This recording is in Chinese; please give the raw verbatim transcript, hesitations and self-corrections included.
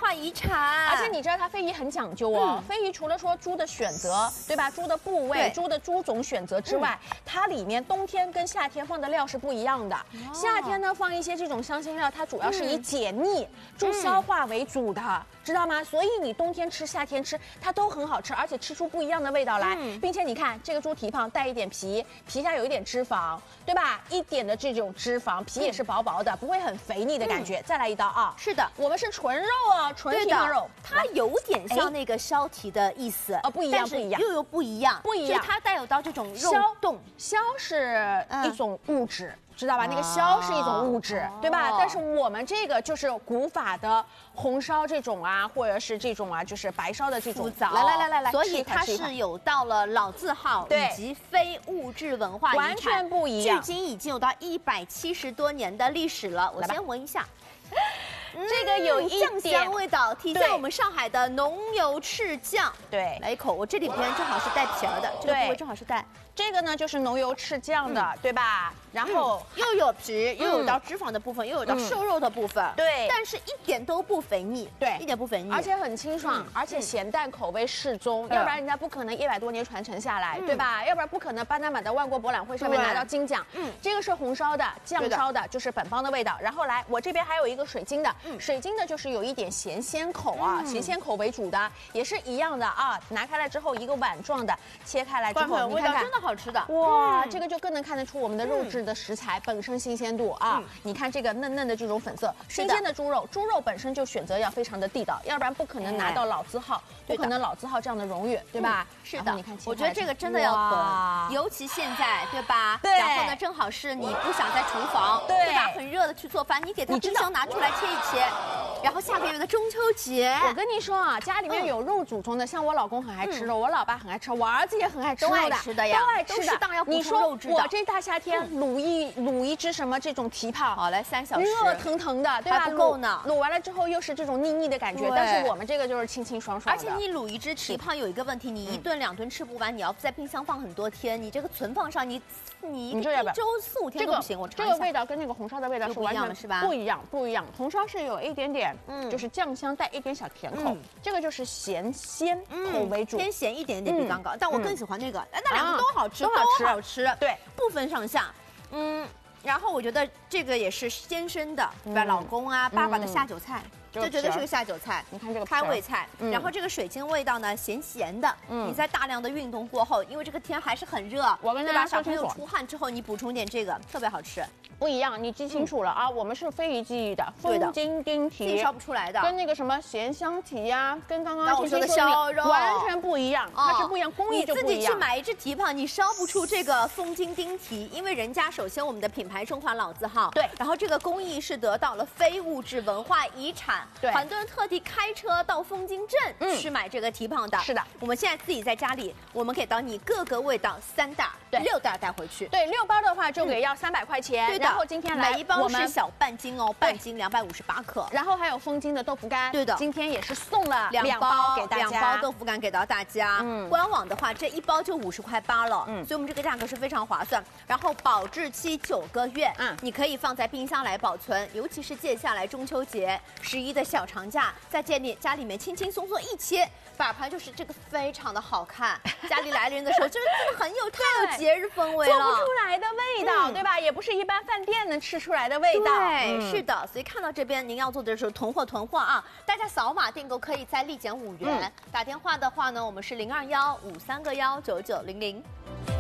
化遗产。 而且你知道它非遗很讲究哦，嗯、非遗除了说猪的选择，对吧？猪的部位、猪的猪种选择之外，嗯、它里面冬天跟夏天放的料是不一样的。哦、夏天呢放一些这种香辛料，它主要是以解腻、嗯、助消化为主的。嗯知道吗？所以你冬天吃、夏天吃，它都很好吃，而且吃出不一样的味道来，嗯、并且你看这个猪蹄膀带一点皮，皮下有一点脂肪，对吧？一点的这种脂肪，皮也是薄薄的，嗯、不会很肥腻的感觉。嗯、再来一刀啊！ 是的， 我们是纯肉啊，纯蹄膀肉， 它有点像那个削蹄的意思哦，不一样，不一样， 又有不一样， 不一样， 它带有到这种肉冻， 削是一种物质。嗯知道吧？那个硝是一种物质，哦、对吧？但是我们这个就是古法的红烧这种啊，或者是这种啊，就是白烧的这种。 来来来来来，所以它是有到了老字号以及非物质文化遗产， 完全不一样。 距今已经有到一百七十多年的历史了。我先闻一下。 这个有一酱香味道，体现我们上海的浓油赤酱。 对， 来一口，我这里边正好是带皮儿的，这个部位正好是带。 这个呢就是浓油赤酱的，嗯、对吧？然后、 嗯、又有皮，又有到脂肪的部分，嗯、又有到瘦肉的部分。 对， 但是一点都不肥腻， 对， 一点不肥腻， 而且很清爽，嗯、而且咸淡口味适中，嗯、要不然人家不可能一百多年传承下来，嗯、对吧？要不然不可能巴拿马的万国博览会上面拿到金奖。嗯，这个是红烧的，酱烧的，就是本帮的味道。然后来，我这边还有一个水晶的，嗯、水晶的就是有一点咸鲜口啊，嗯、咸鲜口为主的，也是一样的啊。拿开来之后，一个碗状的，切开来之后， 味道真的好吃的哇。哇，这个就更能看得出我们的肉质的食材本身新鲜度啊！嗯、你看这个嫩嫩的这种粉色，新鲜的猪肉，猪肉本身就选择要非常的地道，要不然不可能拿到老字号，不可能老字号这样的荣誉，对吧？ 是的， 你看， 我觉得这个真的要囤，尤其现在，对吧？ 对。 然后呢，正好是你不想在厨房，对吧？很热的去做饭，你给它冰箱拿出来切一切。然后下个月的中秋节， 我跟你说啊，家里面有肉祖宗的，像我老公很爱吃肉，我老爸很爱吃，我儿子也很爱吃肉的， 都爱吃的呀， 都爱吃的。 适当要补充肉质的。 我这大夏天卤一卤一只什么这种蹄膀， 好来三小时， 热腾腾的，对吧？ 还不够呢。 卤完了之后又是这种腻腻的感觉，但是我们这个就是清清爽爽的。 而且你卤一只蹄膀有一个问题，你一顿两顿吃不完，你要在冰箱放很多天，你这个存放上你你一周四五天都不行。我这个味道跟那个红烧的味道是完全是吧？ 不一样，不一样。红烧是有一点点，嗯，就是酱香带一点小甜口，这个就是咸鲜口为主， 偏咸一点点比刚刚，但我更喜欢那个，那两个都好吃， 都好吃， 好吃， 对， 不分上下，嗯。然后我觉得这个也是先生的，对吧？老公啊，爸爸的下酒菜。这绝对是个下酒菜， 你看这个开胃菜，嗯、然后这个水晶味道呢，咸咸的。嗯，你在大量的运动过后，因为这个天还是很热， 我跟大家小朋友出汗之后，你补充点这个，特别好吃。 不一样，你记清楚了啊！我们是非遗记忆的，风筋丁蹄， 自己烧不出来的， 跟那个什么咸香蹄呀，跟刚刚我说的烧肉完全不一样，它是不一样，工艺就不一样。 你自己去买一只蹄膀，你烧不出这个风筋丁蹄，因为人家首先我们的品牌中华老字号， 对， 然后这个工艺是得到了非物质文化遗产， 对， 很多人特。特地开车到枫泾镇去买这个蹄膀的， 是的。 我们现在自己在家里，我们给到你各个味道三袋、六袋带回去。 对，六包的话就给要三百块钱。 对的。 然后今天来每一包是小半斤哦，半斤两百五十八克。 然后还有枫泾的豆腐干。 对的。 今天也是送了两包给大家， 两包豆腐干给到大家。嗯。官网的话，这一包就五十块八了。嗯。所以我们这个价格是非常划算。然后保质期九个月。嗯。你可以放在冰箱来保存，尤其是接下来中秋节、十一的小长假，在店里家。里面轻轻松松一切，摆盘就是这个非常的好看。家里来人的时候，就是真的很有太有节日氛围了， 做不出来的味道，嗯、对吧？也不是一般饭店能吃出来的味道。 对，嗯、是的。所以看到这边，您要做的是囤货囤货啊！大家扫码订购可以再立减五元。嗯、打电话的话呢，我们是零二幺五三个幺九九零零。